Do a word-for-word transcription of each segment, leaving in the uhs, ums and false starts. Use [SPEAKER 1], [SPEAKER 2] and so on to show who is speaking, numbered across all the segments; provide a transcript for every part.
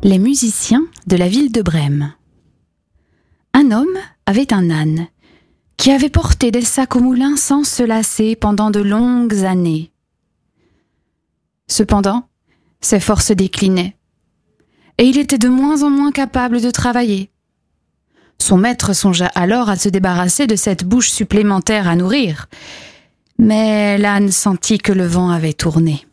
[SPEAKER 1] Les musiciens de la ville de Brême. Un homme avait un âne qui avait porté des sacs au moulin sans se lasser pendant de longues années. Cependant, ses forces déclinaient et il était de moins en moins capable de travailler. Son maître songea alors à se débarrasser de cette bouche supplémentaire à nourrir, mais l'âne sentit que le vent avait tourné.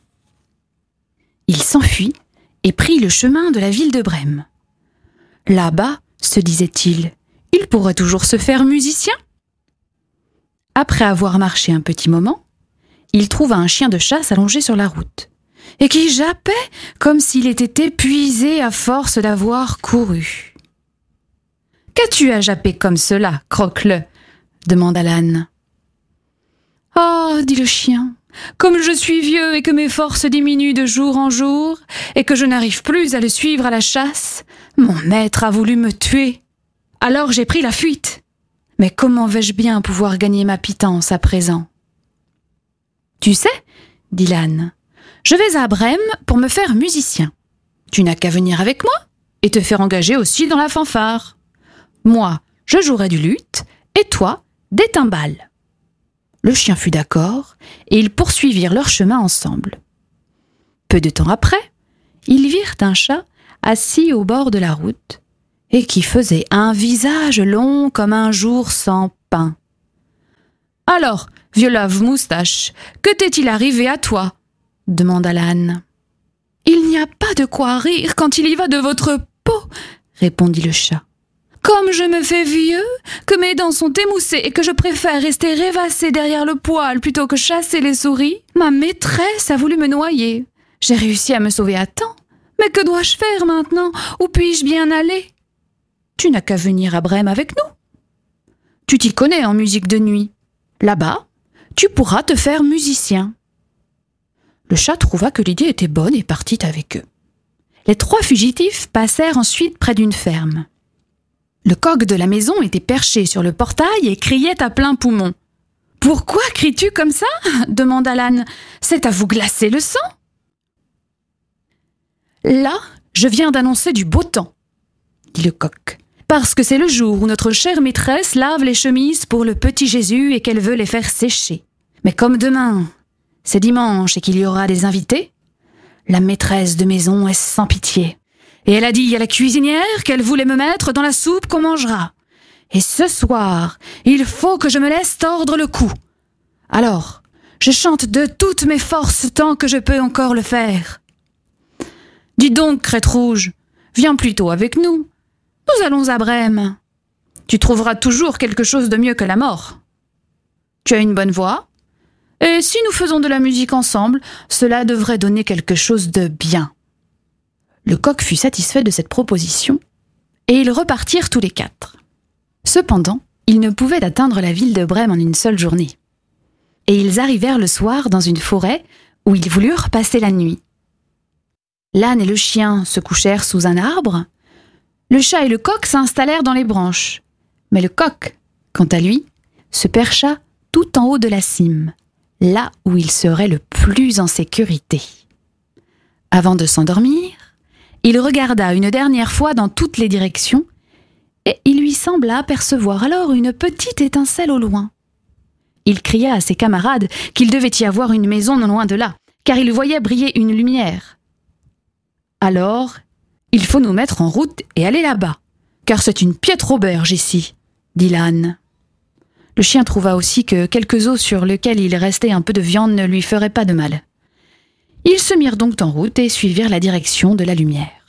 [SPEAKER 1] Il s'enfuit et prit le chemin de la ville de Brême. Là-bas, se disait-il, il pourrait toujours se faire musicien. Après avoir marché un petit moment, il trouva un chien de chasse allongé sur la route, et qui jappait comme s'il était épuisé à force d'avoir couru. « Qu'as-tu à japper comme cela, croque-le » demanda l'âne. « Oh, dit le chien, comme je suis vieux et que mes forces diminuent de jour en jour, et que je n'arrive plus à le suivre à la chasse, mon maître a voulu me tuer. Alors j'ai pris la fuite. Mais comment vais-je bien pouvoir gagner ma pitance à présent ? » « Tu sais, dit l'âne, je vais à Brême pour me faire musicien. Tu n'as qu'à venir avec moi et te faire engager aussi dans la fanfare. Moi, je jouerai du luth et toi, des timbales. » Le chien fut d'accord, et ils poursuivirent leur chemin ensemble. Peu de temps après, ils virent un chat assis au bord de la route, et qui faisait un visage long comme un jour sans pain. « Alors, vieux lave-moustache, que t'est-il arrivé à toi ?» demanda l'âne. « Il n'y a pas de quoi rire quand il y va de votre peau, » répondit le chat. Comme je me fais vieux, que mes dents sont émoussées et que je préfère rester rêvassé derrière le poêle plutôt que chasser les souris, ma maîtresse a voulu me noyer. J'ai réussi à me sauver à temps. Mais que dois-je faire maintenant ? Où puis-je bien aller ? Tu n'as qu'à venir à Brême avec nous. Tu t'y connais en musique de nuit. Là-bas, tu pourras te faire musicien. Le chat trouva que l'idée était bonne et partit avec eux. Les trois fugitifs passèrent ensuite près d'une ferme. Le coq de la maison était perché sur le portail et criait à plein poumon. « Pourquoi cries-tu comme ça ?» demanda l'âne. « C'est à vous glacer le sang !»« Là, je viens d'annoncer du beau temps, » dit le coq, « parce que c'est le jour où notre chère maîtresse lave les chemises pour le petit Jésus et qu'elle veut les faire sécher. Mais comme demain, c'est dimanche et qu'il y aura des invités, la maîtresse de maison est sans pitié. Et elle a dit à la cuisinière qu'elle voulait me mettre dans la soupe qu'on mangera. Et ce soir, il faut que je me laisse tordre le cou. Alors, je chante de toutes mes forces tant que je peux encore le faire. Dis donc, crête rouge, viens plutôt avec nous. Nous allons à Brême. Tu trouveras toujours quelque chose de mieux que la mort. Tu as une bonne voix, et si nous faisons de la musique ensemble, cela devrait donner quelque chose de bien. Le coq fut satisfait de cette proposition, et ils repartirent tous les quatre. Cependant, ils ne pouvaient atteindre la ville de Brême en une seule journée. Et ils arrivèrent le soir dans une forêt où ils voulurent passer la nuit. L'âne et le chien se couchèrent sous un arbre, le chat et le coq s'installèrent dans les branches, mais le coq, quant à lui, se percha tout en haut de la cime, là où il serait le plus en sécurité. Avant de s'endormir, il regarda une dernière fois dans toutes les directions et il lui sembla apercevoir alors une petite étincelle au loin. Il cria à ses camarades qu'il devait y avoir une maison non loin de là, car il voyait briller une lumière. « Alors, il faut nous mettre en route et aller là-bas, car c'est une piètre auberge ici, » dit l'âne. Le chien trouva aussi que quelques os sur lesquels il restait un peu de viande ne lui feraient pas de mal. Ils se mirent donc en route et suivirent la direction de la lumière.